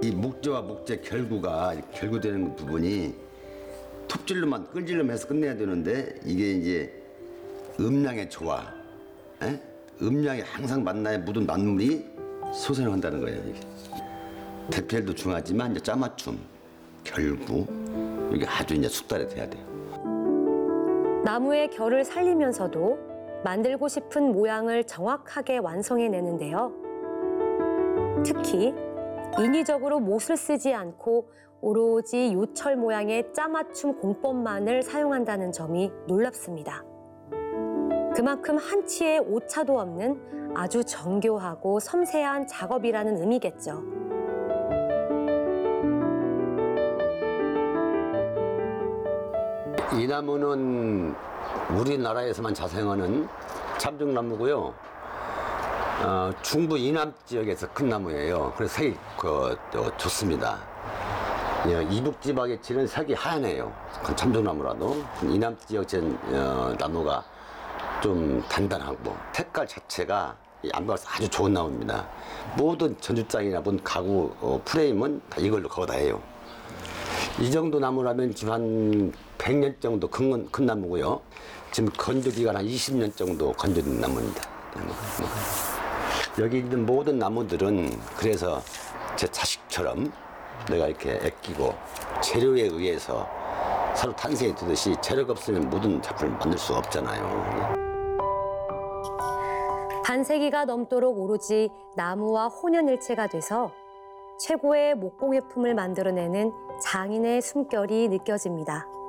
이 목재와 목재 결구가 결구되는 부분이 톱질로만 끌질로만 해서 끝내야 되는데 이게 이제 음량의 조화, 음량이 항상 만나야 묻은 만물이 소생한다는 거예요. 이게. 대필도 중요하지만 이제 짜맞춤, 결구 이게 아주 이제 숙달이 돼야 돼요. 나무의 결을 살리면서도 만들고 싶은 모양을 정확하게 완성해내는데요. 특히 인위적으로 못을 쓰지 않고 오로지 요철 모양의 짜맞춤 공법만을 사용한다는 점이 놀랍습니다. 그만큼 한치의 오차도 없는 아주 정교하고 섬세한 작업이라는 의미겠죠. 이 나무는 우리나라에서만 자생하는 참중나무고요. 중부 이남 지역에서 큰 나무예요. 그래서 색이 좋습니다. 이북 지방에 치는 색이 하얘요. 참중나무라도 이남 지역 나무가 좀 단단하고 색깔 자체가 안봐서 아주 좋은 나무입니다. 모든 전주장이나 모든 가구 프레임은 다 이걸로 거의 다 해요. 이 정도 나무라면 지금 한 100년 정도 큰 나무고요. 지금 건조기가 한 20년 정도 건조된 나무입니다. 여기 있는 모든 나무들은 그래서 제 자식처럼 내가 이렇게 아끼고 재료에 의해서 서로 탄생이 되듯이 재료가 없으면 모든 작품을 만들 수가 없잖아요. 반세기가 넘도록 오로지 나무와 혼연일체가 돼서 최고의 목공예품을 만들어내는 장인의 숨결이 느껴집니다.